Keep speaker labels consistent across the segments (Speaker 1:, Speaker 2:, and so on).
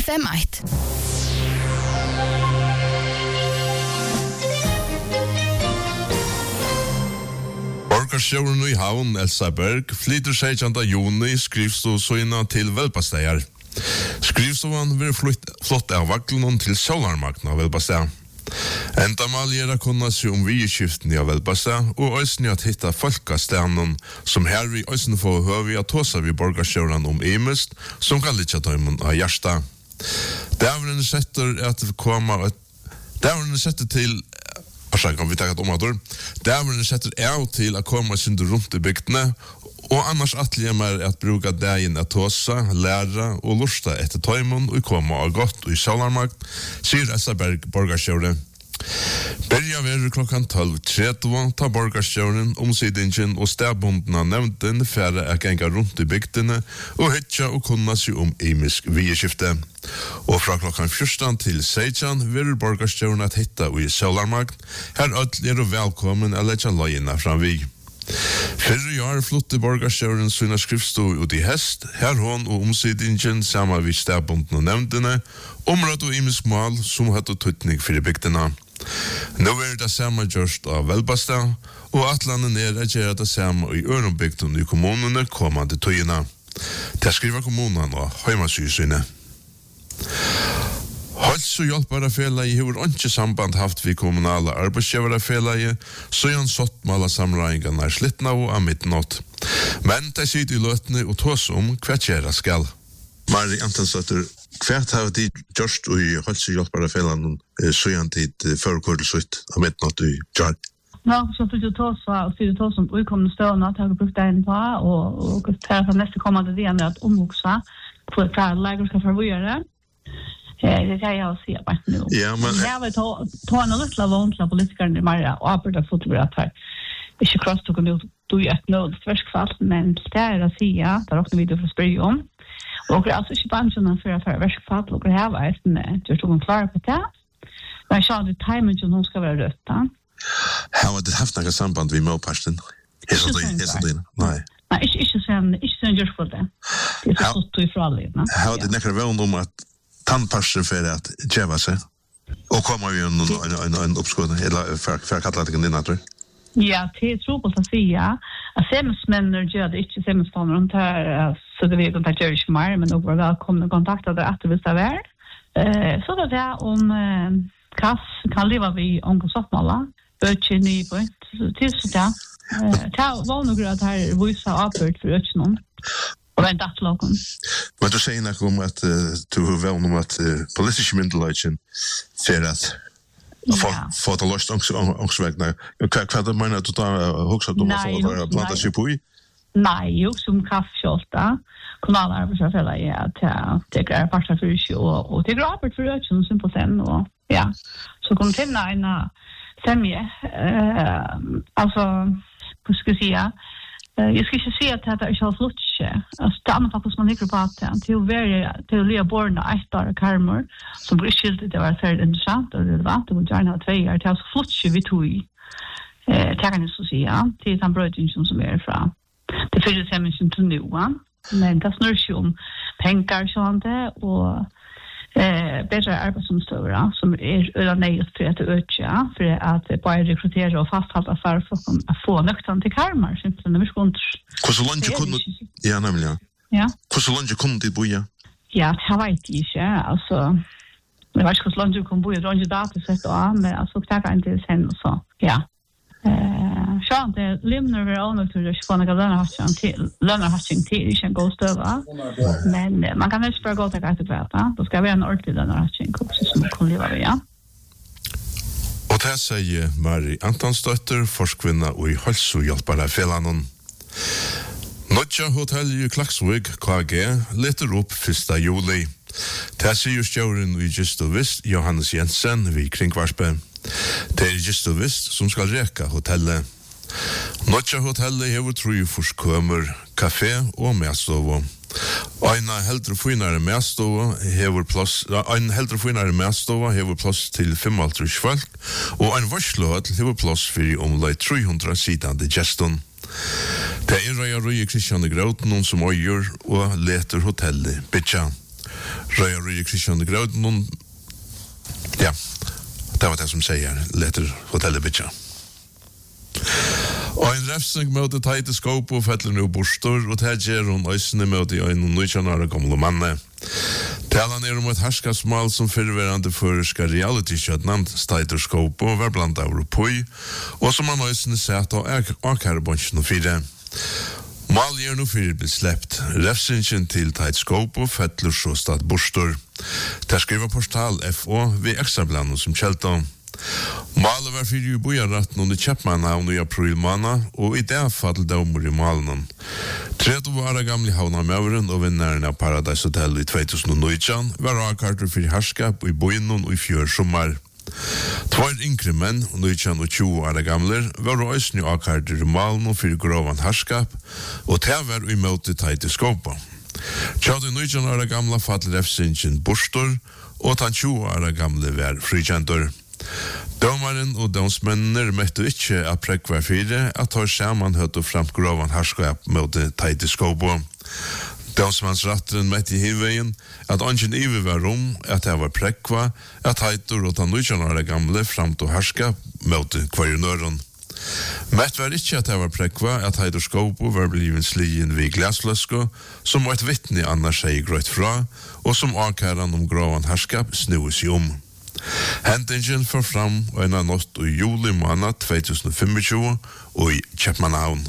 Speaker 1: FM1.
Speaker 2: Borgarsjøren i havn, Elsa Berg, flyter 16. juni skrivstosøyna til Velbasteier. Skrivstovan vil flott av vaklen til Sjålarmakna av Velbasteier. Endamal er å kunne se om vieskiften av Velbasteier, og øyne at hitta folkestenen som her vi øyne får høve at tåsa vi borgarsjøren om imest, som kan litt tøymon av hjärsta. Dævren setter at koma Dævren setter til vi tar et omator. Dævren setter av til å komme synd rundt i bygdene, og annars atlige mer at bruka dagen at tåsa, læra og lusta etter tøymon og komme av godt og i Sjålarmakt, sier Elsa Berg borgarsjøren. Berja veru klokkan 12:30 ta borgarsjøren omsidingen og stedbundene nevnten færre er genga rundt i bygdene og hitja og kunna seg om imisk vieskifte. Og fra klokkan 14 til 16 vil borgarsjøren at hitta og i Sjålarmakt, her ødel er velkommen å letja løgina fram vi. Fyrre år flotte borgarsjøren sina skriftstod ut i hest, her hon og omsidingen sammen vid stedbundene nevntene, områd og imisk mal som hadde tøytning for bygdene. Nå er det samme gjørst av Velbasteier, og atlandet er å gjøre det samme i ørenbygden i kommunene kommande tøyene. Det skriver kommunene og heimasysynet. Hals- og hjelparefelaget har ikke samband haft vi kommunale arbeidsgiverefelaget, så han satt med alle sammenregningene er slittna og av midtenått. Men de sitter i løtene og tås om hva kjære skal. Mari Antansdottir, hva har de gjort i hals- og hjelparefelaget så han tid førkårdelsutt av midtenått i Jar?
Speaker 3: Ja, så tog jag tås och styrde tås som utkommande stående att jag har brukt den på och för nästa kommande del att omvuxa för att lägre ska förvåra. Det kan jag se bara nu.
Speaker 2: Ja, men
Speaker 3: jag vill ta en liten våntla politiker i Maria och arbeta fotografer. Ikke kross tog nu du ett nåd förskfall men det är att säga där också video för att sprida om. Och alltså inte bara för att förskfall och det här var det tog en klar på det. Men jag hade timing som hon ska vara rötta.
Speaker 2: har det haft något samband med målpasten? Nej.
Speaker 3: Nej, ikke sen gjør for det. Det er så stort ifra alle.
Speaker 2: Har det nekker vevn om at tannparsen for at djeva seg? Og kommer vi en oppskåd, eller for å kalle det din natur?
Speaker 3: Ja, det er trobult å si, ja. Semensmenner gjør det ikke semenspanner rundt her, så det vi kontakter ikke mer, men nå var velkomne kontakter det etter hvis det er. Så det er det om hva kan leve vi om konsertmålet, bøtje nybøyt, til så det. Det var noe at her viser avbørt for økene, og vent at lagen.
Speaker 2: Men du sier noe om at du har vel om at politiske myndigheter ser at få det løst ångsvegne. Hva du mener du da hoksa du må få planta seg på i?
Speaker 3: Nei, jo som kaffekjolta, kommunale arbeidsfellene at det er parter for ikke, og det er avbørt for økene, simpelthen, og ja. Så kom til en semje, altså, hva skal jeg si, jeg skal ikke si at det er ikke har flott ikke. Altså, det er annet faktisk man liker på at til å leve borne ett år karmer, som blir skilt det var særlig interessant og relevant, og gjerne ha 2 år, det er altså flott ikke vi tog i. Det kan jeg så si, ja, til den brødingen som er fra. Det fyller semjen som til nå, men det snurrer ikke om penger, sånn det, og bedre arbeidsomstøvere som er nøyest for at øke, for at bare rekruttere og fastholde for å få nøktene til karmer, simpelthen. Det er ikke
Speaker 2: hvordan langt kunne ja, nemlig, ja. Hvordan langt kunne de bo, ja?
Speaker 3: Ja, det vet jeg ikke, altså. Jeg vet ikke hvordan langt kunne bo, det er ikke datasett og men altså, det er ikke sen, så, ja. Sjån, det limner vi ånøkt til å få noe lønnerhatting til, ikke en god støve. Men man kan ikke bare gå til etter hvert. Det skal være en ordentlig lønnerhatting som kan leve ved, ja.
Speaker 2: Og det sier Mari Antansdottir, forskvinna og i helsehjelpere felanen. Notja hotell i Klaksvig, KG, leter opp 1. juli. Det sier stjåren i Gist og Vist, Johannes Jensen, ved Kringvarspe. Det er Gist og Vist som skal reka hotellet. Notja hotellet hever 3 forskommer, kafé og medstove. Ein heldre finare medstove hever plass til 55 folk, og ein varslåt hever plass for omlai 300 sidande geston. Det er Røya Kristian Grauten som øyer og leter hotellet bytja. Røya Røya Kristian Grauden. Ja, det var det som sier letter hotellet bitcha. Og en refsing møte teite skåp og fettler nu bostor, og det gjør hun øysene møte i øynene 19 år gamle manne. Talan et herskapsmål som fyrverande føreska reality-kjøtnand, steiter skåp og var blant av Europoi, og som han øysene sett av akarbonsjen og fire. Mal gjør nå fyrir blir slept. Refsingen til teit skåp og fettler så stad bostor. Der skriver portal FO ved ekstrablanen som kjelta. Malet var fyrir i bojarratten under Kjeppmannhavn i april måned, og i det fall dommer i malen. 30 år gamle havna møveren og vinneren av Paradise Hotel i 2019 var avkarter fyrir herskap i boinnen og i fjør sommer. 2 yngre menn, 19 og 20 år gamle, var også avkarter i malen og fyrir grovan herskap, og det var i møte teite skåpa. 19 år gamle faller refsingen bostor, og 20 år gamle var frikjentor. Domaren og domsmennene møtte ikke at prekvar fire at tar sammen høtt og fremt grovan herskap mot teite skåbo. Domsmannsratteren møtte i hivveien at ønsken iver var at det var prekva at heitor og ta 19 år gamle fremt og herskap mot kvar nøren. Mett var ikke at det var prekva at heitor skåbo var bliven slien vid glasløsko som var et vittne annars seg grøyt fra og som avkæran grovan herskap snues i Hendingen får fram en av natt i juli måned 2025 og i Kjeppmannhavn.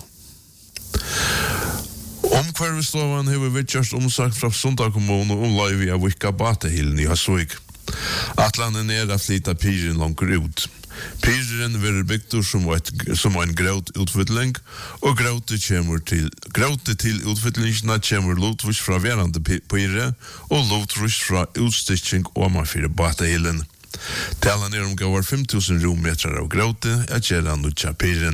Speaker 2: Omkvarvesloven har vidtjørst omsagt fra Sunda kommune og Leivi av Vikka Batehillen i Hasvik. Atlanen at flytta pyren langer ut. Pyren vil bygd som en grøt utfytling, og grøtet til utfytlingene kommer lotvus fra verande pyre, og lotvus fra utstitching omanfyr Batehillen. Talan gavar 5.000 rommeter av grøte, at gjerne nutja pyren.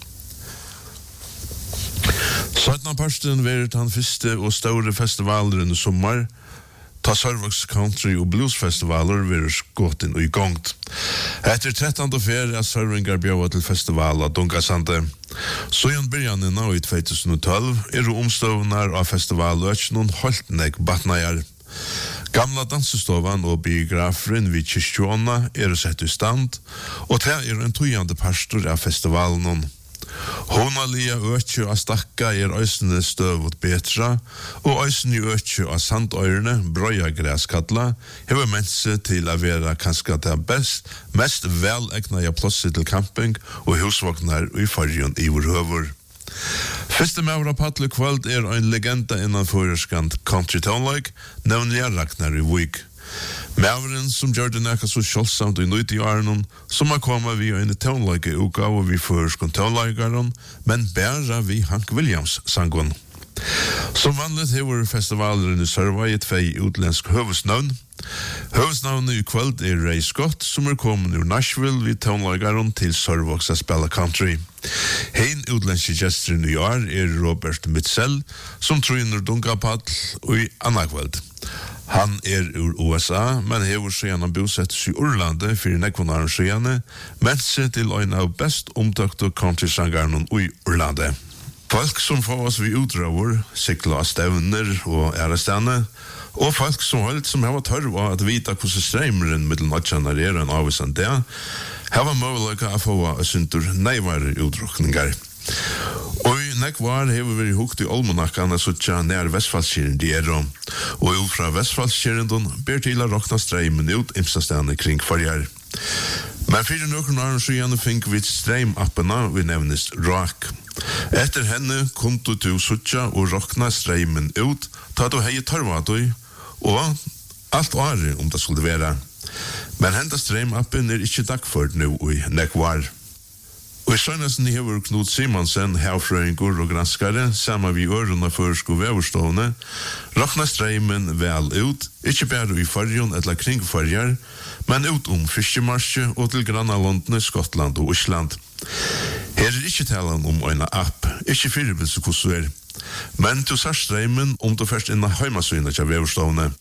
Speaker 2: 17. parsten verit han første og store festivaler i sommer, ta Sørvågs Country og Blues Festivaler verir gått inn og i gongt. Etter 13. ferie er Sørvingar bjøva til festival av Dunkasante. Så igjen byrjan nå i 2012 omstøvnar av festivaløkjen Holtnek Batnajar. Gamla dansestovan og biograferen vid Kyrkjåna sett i stand, og det en tøyande pastor av festivalen. Honalia økje av stakka øysene støvot betra, og øysene økje av sandøyrene, brøya græskatla, hever mense til å være kanskje det mest velegna av plosset til camping og husvognar i fargen i vår høver. Første mævra paddle kvöld en legenda innan føreskant country town-like, nevnlig Ragnar i Vik. Mævren som gjør det nekka så kjølsamt i nøyt i åren, som har kommet vi en town-like utgave vi føreskant town-likeren, men bæra vi Hank Williams sangon. Som vanligt hever festivalen i Sørvei 2 utlensk høvesnavn. Høvesnavnet i kveld Ray Scott, som kommet ur Nashville vid townlikeren til Sørvågs a spela country. Hein utlenske gesteren i år Robert Mitchell, som tryner dunkapadl i anna kveld. Han ur USA, men hever siden han bosettes i Orlande for nekvånaren siden, mens til en av best omtøkte country-sangeren i Orlande. Folk som får oss vid utdraver, sikla stevner og ærestene, og folk som har tørv av at vite hvordan streimeren mellom natjaner en avvisende det, har mulighet å få syntur neivare utdrukningar. Og i nekvar hever vi hukt i olmonakkene suttja nær Vestfallskjeren de og ut fra Vestfallskjeren ber til å rokna streimen ut imstastene kring farger. Men fyrir nøkken åren siden fink vi streim-appena vi nevnes Rock. Etter henne kunde du suttja og rokna streimen ut, ta du hei tarvat og alt året det skulle være. Men henda streim-appen ikke dagført nå i nekvar. Og i søgnesten hever Knut Simonsen, herfrøyngur og granskare, sammen vi ørene føresko veverstående, rokna streimen vel ut, ikke bare i fargen eller kring farger, men ut Fiskemarsje og til grannalondene Skottland og Island. Her ikke talen en app, ikke fyrirbilse hvordan men du ser streimen du først innan heimasøyne til veverstående.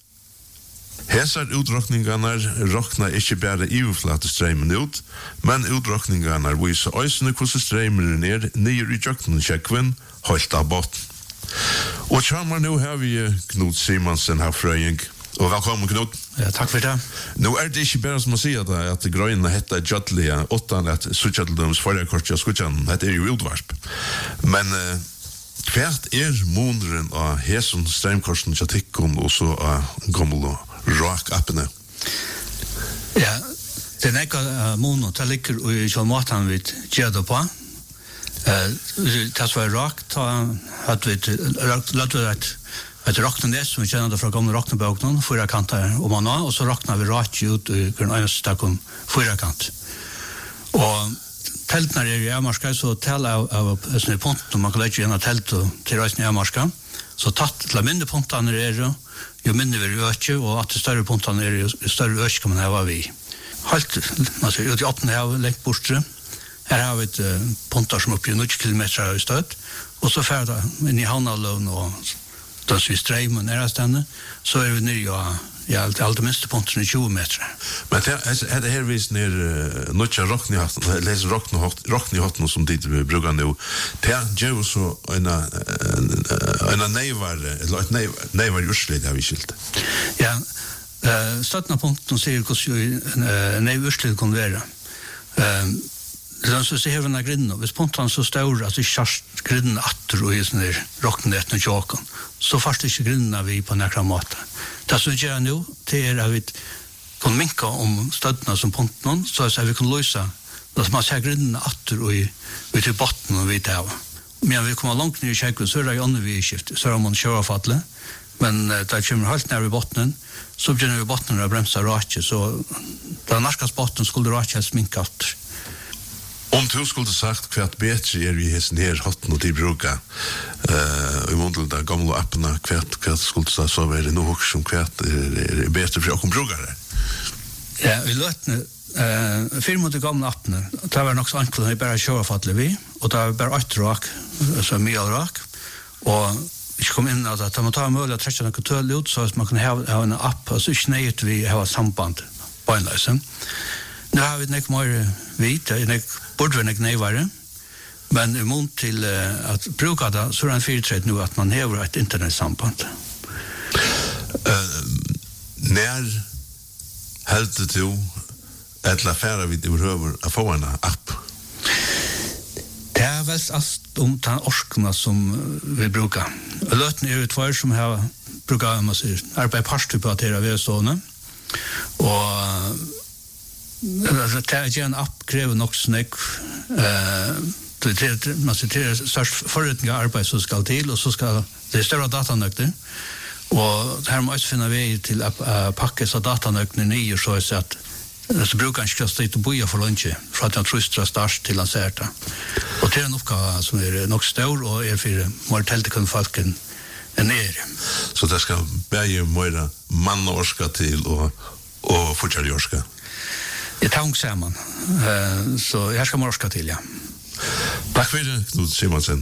Speaker 2: Hesar utrokningarna rokna ikke bare iverflatestreimen ut, men utrokningarna viser øysene hvordan streimen nyer i jøkkenen kjekkven, holdt av botten. Og tjammer nå har vi Knut Simonsen herfrøying, Og velkommen, Knut.
Speaker 1: Ja, takk for det.
Speaker 2: Nå det ikke bare som å si at grøyene heter Gjøtlige, åttan at Suttjøtledøms forrige kort av Skutjan, det jo utvarp. Men hvert måneden av Hesen strømkorsen til Tikkon og så av gamle rak-appene?
Speaker 1: Ja, det ikke måneden, det ligger i kjølmåten vi gjør det på. Det var rak, da hadde vi lagt et raknenes som vi kjenner det fra gamle raknebøkene, 4 kanter om man og så rakner vi rakt ut i grunn av stakk om 4 kant. Og teltene i Amarska, så teller av sånne punkter, man kan legge igjen av telt til reisen i Amarska, så tatt til mindre punktene jo mindre vi øker, og at det større punktene jo større øker kan man hava vi. Helt, altså, ut i 18 hav, lengt bortre, her har vi et punkter som oppgjør 90 kilometer i støt, og så ferdig inn i Havnaløven og da vi streimer nærestene, så vi nere alt det minste punkten 20 meter.
Speaker 2: Men det her vis nere nødja rocknihatten, leser rocknihatten som dit vi bruker nå, det gjør jo så en neivar, eller et neivar urslid har vi skilt.
Speaker 1: Ja, starten av punkten sier hvordan neivar urslid kan være. Så ser vi grinden, hvis punkten så stør at vi kjørst grinden atter og i sånne rocknetten og tjåken, så først ikke grinden vi på nærkere måte. Det som vi gjør nå, det at vi kan minke om støttene som punkten, så vi kan løse, da man ser grinden atter og i til botten og vi til. Men vi kommer langt ned i kjekken, så det andre vi skift, så man kjørefattle, men da vi kommer helt nær i botten, så begynner vi botten å bremse rake, så da norskast botten skulle rake helst minke atter.
Speaker 2: Om du skulle sagt hva bedre vi hesten her hatten og de bruker i måneden av gamle appene, hva skulle du sagt så være noe som hva bedre for åkken brukere?
Speaker 1: Ja, vi løtene 4 mot de gamle appene, det var nok så enkelt at vi bare kjørefattelig vi, og det var bare 8 rak, altså mye rak, og ikke kom inn at man tar mulig å trekke noe tøl ut, så man kan ha en app, altså ikke nøyet vi har samband på en løse. Nå har vi ikke mer vidt, burde vi ikke nøyvare, men i mån til at bruke det, så det en fyrtred nå at man hever et internetsamband.
Speaker 2: Når heldte du et la fære vi behøver å få en app?
Speaker 1: Det vel alt om den orskene som vi bruker. Løtene jo 2 som har bruket arbeid parstupateret ved stående, og det er en app krever nok snakk det er størst forretning av arbeid som skal til, og så skal det større datanøkter, og her må også finne vei til å pakke så datanøktene nye, så at brukeren ikke skal stå og boja for lunsje, fra at han trøster start til han ser det. Og det er en oppgave som nok stor, og for mer teltekundfolken enn
Speaker 2: Så det skal bare mer mann og orska til, og fortsatt orska?
Speaker 1: Jeg tar sammen, så jeg skal morska til, ja.
Speaker 2: Takk for det, Knut Simonsen.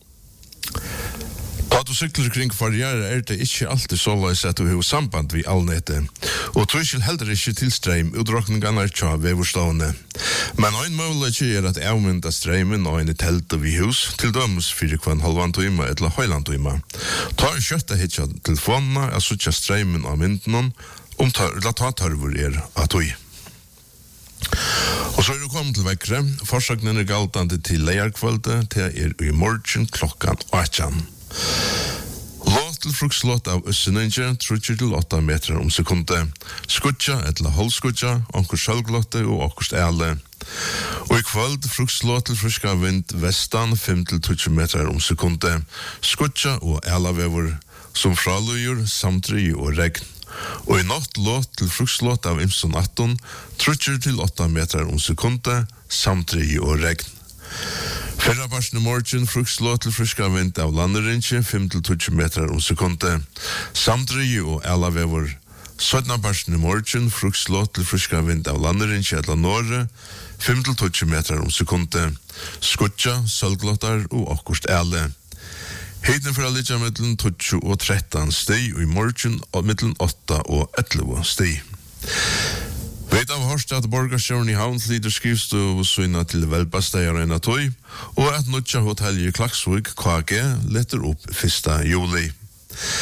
Speaker 2: Da du sykler kring karriere det ikke alltid så løs at du har samband ved allnettet, og tror ikke heller ikke til strøm utrykningene tja ved vår stående. Men en mulighet at avmynda strømmen og en telt og ved hus til dømes 4,5 timer eller høyland timer. Ta kjøttet hitja telefonene, jeg suttja strømmen av mynden, la ta tarver at du. Og så du kommet til vekkere. Forsøknen galtande til leierkvölde til i morgen klokkan 8. Låt til frukslåt av Øsseninge, 3-8 meter om sekundet. Skutja, eller holdskutja, onker sjølglåtte og okkerst æle. Og i kvöld frukslåt til friska vind vestan, 5-20 meter om sekundet. Skutja og ælavever som fraløyer, samtri og regn. Og i natt låt til frukslåt av Imson 18, 3-8 meter om sekundet, samtri og regn. Ferrabarsen i morgen frukslåt til friska vind av landerinje, 5-20 meter om sekundet, samtri og ælavever. 17. barsen i morgen frukslåt til friska vind av landerinje eller Norge, 5-20 meter om sekundet, skutja, sølglåttar og okkurst æle. Heiden for allitja middelen 20 og 13 steg, og i morgen middelen 8 og 11 steg. Vet av hørst at borgarsjøren i havn flyter skrivstøv og søgna til velbasteier enn av tøy, og at nødja hotell i Klaksvik, KG, letter opp 1. juli.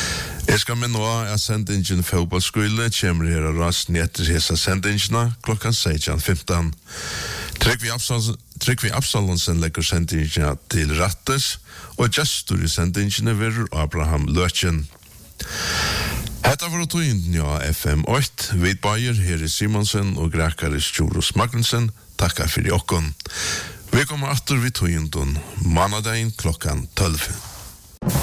Speaker 2: Jeg skal minne også at sendingen fotballskole kommer her og rast etter hese sendingene klokkan 16:15. Tryggvi Absalonsen legger sendingene til rattes, og gestor i sendingene vil Abraham Løtjen. Hetta var tøynden FM 8, Vid Bayer, her Simonsen og Grakaris Tjoros Magnussen, takka fyrir okkon. Vi kommer atter vid tøynden, manadagen klokkan 12.